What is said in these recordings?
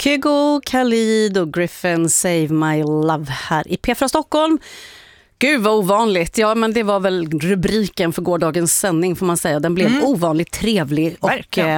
Kygo, Khalid och Griffin, Save My Love här i P4 Stockholm. Gud vad ovanligt. Ja, men det var väl rubriken för gårdagens sändning får man säga. Den blev ovanligt trevlig och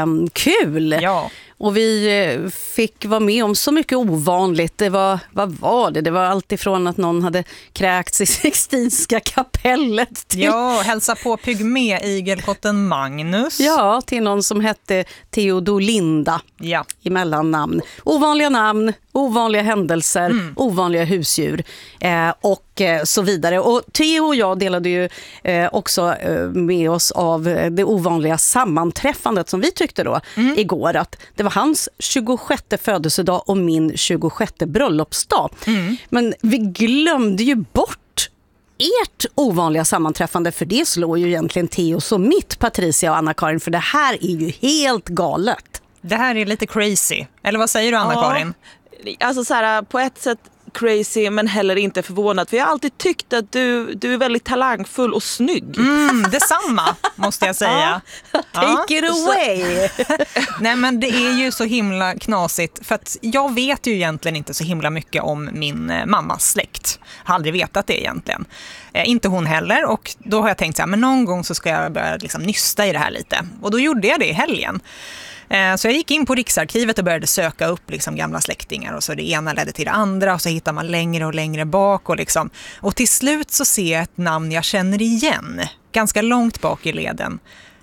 kul. Ja. Och vi fick vara med om så mycket ovanligt. Det var, vad var det? Det var allt ifrån att någon hade kräkts i Sixtinska kapellet till... Ja, hälsa på pygmé-igelkotten Magnus. Ja, till någon som hette Theodolinda i mellannamn. Ovanliga namn, ovanliga händelser, ovanliga husdjur och så vidare. Och Theo och jag delade ju också med oss av det ovanliga sammanträffandet som vi tyckte då igår, att det var hans 26:e födelsedag och min 26:e bröllopsdag. Men vi glömde ju bort ert ovanliga sammanträffande, för det slår ju egentligen Theo som mitt, Patricia och Anna-Karin, för det här är ju helt galet. Det här är lite crazy. Eller vad säger du, Anna-Karin? Ja, alltså så här, på ett sätt crazy men heller inte förvånad. För jag har alltid tyckt att du är väldigt talangfull och snygg. Detsamma måste jag säga. Take it away! Nej, men det är ju så himla knasigt. För att jag vet ju egentligen inte så himla mycket om min mammas släkt. Har aldrig vetat det egentligen. Inte hon heller. Och då har jag tänkt så här, men någon gång så ska jag börja liksom nysta i det här lite. Och då gjorde jag det i helgen. Så jag gick in på Riksarkivet och började söka upp liksom gamla släktingar, och så det ena ledde till det andra och så hittar man längre och längre bak och till slut så ser jag ett namn jag känner igen ganska långt bak i leden.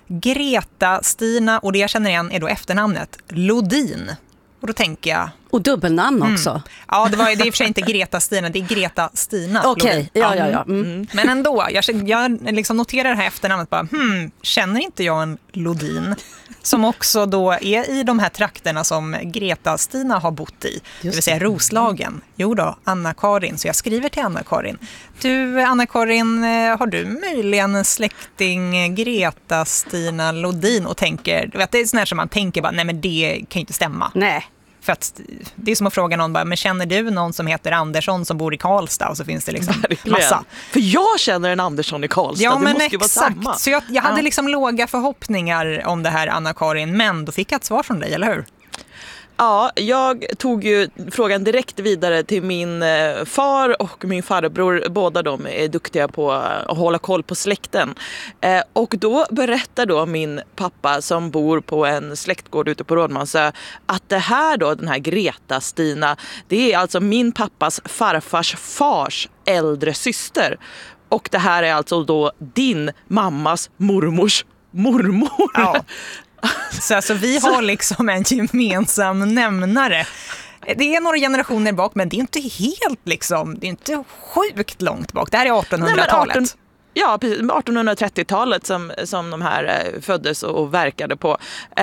Greta Stina, och det jag känner igen är då efternamnet Lodin. Och då tänker jag... Och dubbelnamn också. Ja, det är i och för sig inte Greta Stina, det är Greta Stina. Okej, ja. Men ändå, jag liksom noterar det här efternamnet bara, känner inte jag en Lodin? Som också då är i de här trakterna som Greta Stina har bott i. Det vill säga Roslagen. Jo då, Anna-Karin. Så jag skriver till Anna-Karin. Du, Anna-Karin, har du möjligen en släkting Greta Stina Lodin? Och tänker, du vet, det är sån här som man tänker bara, nej men det kan ju inte stämma. Nej. För att det är som att fråga någon bara, men känner du någon som heter Andersson som bor i Karlstad? Och så finns det liksom massa. För jag känner en Andersson i Karlstad, ja, det men måste ju exakt. vara samma. Så jag hade liksom låga förhoppningar om det här, Anna-Karin, men då fick jag ett svar från dig, eller hur? Ja, jag tog ju frågan direkt vidare till min far och min farbror. Båda de är duktiga på att hålla koll på släkten. Och då berättar då min pappa som bor på en släktgård ute på Rådmansö att det här då, den här Greta Stina, det är alltså min pappas farfars fars äldre syster. Och det här är alltså då din mammas mormors mormor. Ja. Så alltså, vi har liksom en gemensam nämnare. Det är några generationer bak, men det är inte helt liksom, det är inte sjukt långt bak. Det här är 1800-talet. Ja, precis. 1830-talet som de här föddes och verkade på.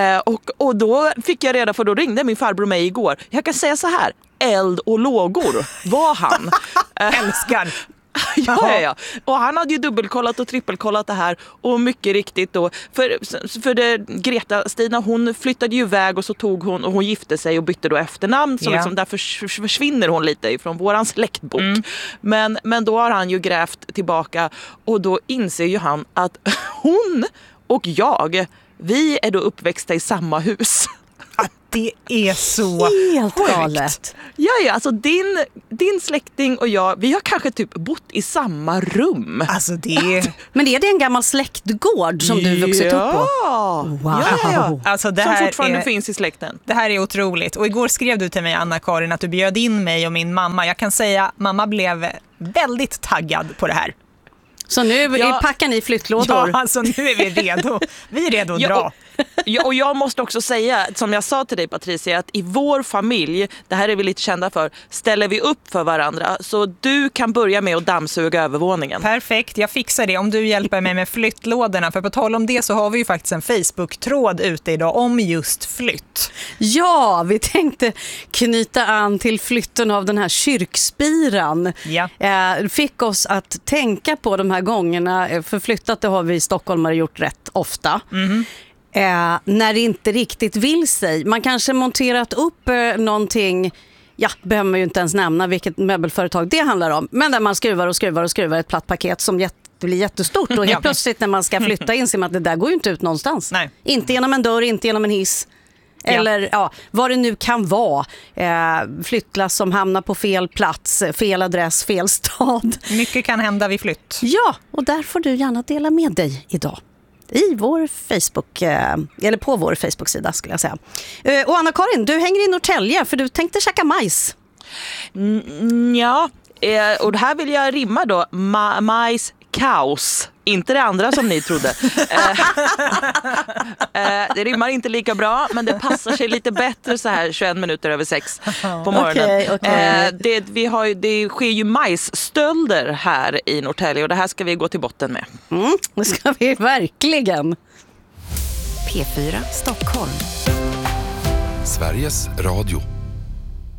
Och då fick jag reda på, då ringde min farbror mig igår. Jag kan säga så här, eld och lågor var han. Älskar. Ja. Och han hade ju dubbelkollat och trippelkollat det här, och mycket riktigt då, för det, Greta Stina, hon flyttade ju iväg och så tog hon, och hon gifte sig och bytte då efternamn, så liksom därför försvinner hon lite ifrån våran släktbok. Men då har han ju grävt tillbaka, och då inser ju han att hon och vi är då uppväxta i samma hus. Det är så helt galet. Ja, alltså din släkting och jag, vi har kanske typ bott i samma rum. Alltså det... Men är det en gammal släktgård som du vuxit upp på? Wow. Ja. Alltså det som här fortfarande finns i släkten. Det här är otroligt. Och igår skrev du till mig, Anna-Karin, att du bjöd in mig och min mamma. Jag kan säga, mamma blev väldigt taggad på det här. Så nu packar ni flyttlådor? Ja, alltså nu är vi redo. Vi är redo att dra. Och jag måste också säga, som jag sa till dig, Patricia, att i vår familj, det här är vi lite kända för, ställer vi upp för varandra. Så du kan börja med att dammsuga övervåningen. Perfekt, jag fixar det om du hjälper mig med flyttlådorna. För på tal om det så har vi ju faktiskt en Facebook-tråd ute idag om just flytt. Ja, vi tänkte knyta an till flytten av den här kyrkspiran. Ja. Fick oss att tänka på de här gångerna, för flyttat det har vi i Stockholm gjort rätt ofta. När det inte riktigt vill sig. Man kanske monterat upp någonting, behöver man ju inte ens nämna vilket möbelföretag det handlar om, men där man skruvar ett platt paket som blir jättestort, och helt plötsligt när man ska flytta in sig med att det där går ju inte ut någonstans. Nej. Inte genom en dörr, inte genom en hiss. Eller vad det nu kan vara. Flyttlass som hamnar på fel plats, fel adress, fel stad. Mycket kan hända vid flytt. Ja, och där får du gärna dela med dig idag. I vår Facebook, eller på vår Facebook-sida skulle jag säga. Och Anna-Karin, du hänger i Norrtälje för du tänkte käka majs. Ja, och här vill jag rimma då. Majs kaos. Inte det andra som ni trodde. Det rimmar inte lika bra, men det passar sig lite bättre så här 21 minuter över 6 på morgonen. Okay. Det sker ju majsstölder här i Norrtälje och det här ska vi gå till botten med. Det ska vi verkligen. P4 Stockholm. Sveriges Radio.